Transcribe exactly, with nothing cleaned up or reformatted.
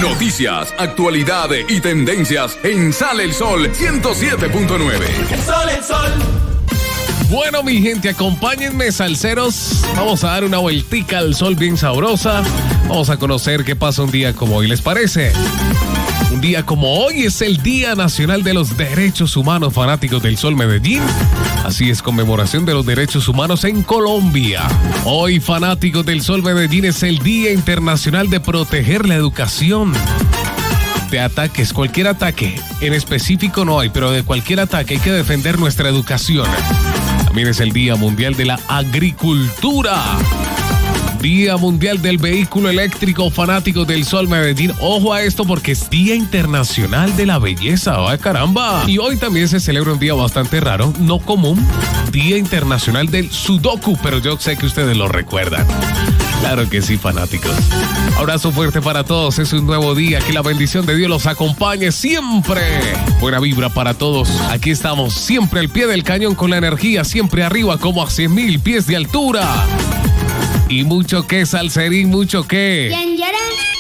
Noticias, actualidad y tendencias en Sale el Sol ciento siete punto nueve. El sol, el sol. Bueno, mi gente, acompáñenme, salseros. Vamos a dar una vueltica al sol bien sabrosa. Vamos a conocer qué pasa un día como hoy, ¿les parece? Un día como hoy es el Día Nacional de los Derechos Humanos, fanáticos del Sol Medellín. Así es, conmemoración de los derechos humanos en Colombia. Hoy, fanáticos del Sol Medellín, es el Día Internacional de Proteger la Educación de ataques, cualquier ataque. En específico no hay, pero de cualquier ataque hay que defender nuestra educación. También es el Día Mundial de la Agricultura. Día Mundial del Vehículo Eléctrico, fanáticos del Sol Medellín. Ojo a esto porque es Día Internacional de la Belleza. ¡Ay, caramba! Y hoy también se celebra un día bastante raro, no común. Día Internacional del Sudoku, pero yo sé que ustedes lo recuerdan. Claro que sí, fanáticos. Abrazo fuerte para todos. Es un nuevo día. Que la bendición de Dios los acompañe siempre. Buena vibra para todos. Aquí estamos siempre al pie del cañón con la energía siempre arriba como a cien mil pies de altura. Y mucho que, salserín, mucho que. Yan, yaran.